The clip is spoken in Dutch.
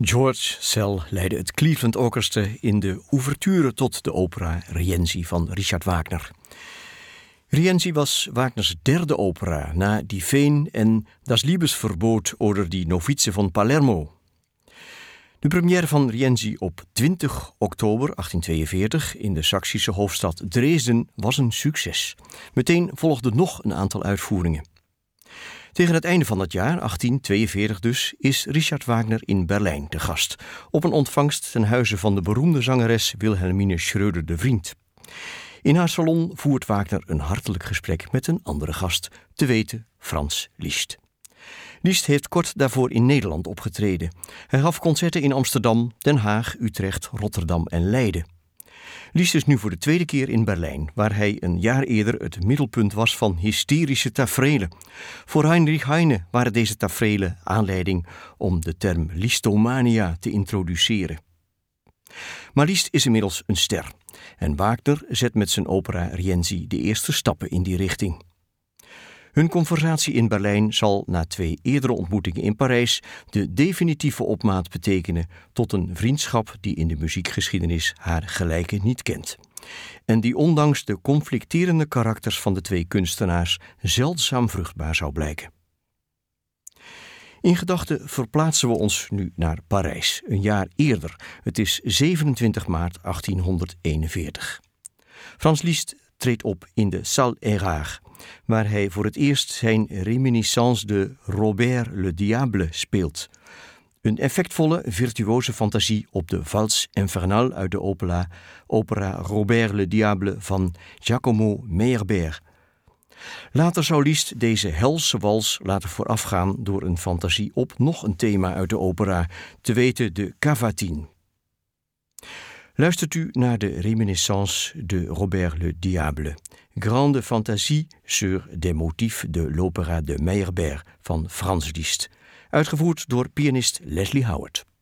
George Szell leidde het Cleveland Orchestra in de ouverture tot de opera Rienzi van Richard Wagner. Rienzi was Wagners derde opera na Die Feen en Das Liebesverbot oder die Novize van Palermo. De première van Rienzi op 20 oktober 1842 in de Saksische hoofdstad Dresden was een succes. Meteen volgden nog een aantal uitvoeringen. Tegen het einde van het jaar, 1842 dus, is Richard Wagner in Berlijn te gast, op een ontvangst ten huize van de beroemde zangeres Wilhelmine Schröder de Vriend. In haar salon voert Wagner een hartelijk gesprek met een andere gast, te weten Franz Liszt. Liszt heeft kort daarvoor in Nederland opgetreden. Hij gaf concerten in Amsterdam, Den Haag, Utrecht, Rotterdam en Leiden. Liszt is nu voor de tweede keer in Berlijn, waar hij een jaar eerder het middelpunt was van hysterische taferelen. Voor Heinrich Heine waren deze taferelen aanleiding om de term Lisztomania te introduceren. Maar Liszt is inmiddels een ster en Wagner zet met zijn opera Rienzi de eerste stappen in die richting. Hun conversatie in Berlijn zal na 2 eerdere ontmoetingen in Parijs de definitieve opmaat betekenen tot een vriendschap die in de muziekgeschiedenis haar gelijke niet kent. En die ondanks de conflicterende karakters van de 2 kunstenaars zeldzaam vruchtbaar zou blijken. In gedachten verplaatsen we ons nu naar Parijs, een jaar eerder. Het is 27 maart 1841. Franz Liszt treedt op in de Salle Erard, waar hij voor het eerst zijn Reminiscence de Robert le Diable speelt. Een effectvolle, virtuoze fantasie op de Valse Infernale uit de opera Robert le Diable van Giacomo Meyerbeer. Later zou Liszt deze helse wals laten voorafgaan door een fantasie op nog een thema uit de opera, te weten de Cavatine. Luistert u naar de Reminiscence de Robert le Diable, grande fantasie sur des motifs de l'opéra de Meyerbeer van Franz Liszt, uitgevoerd door pianist Leslie Howard.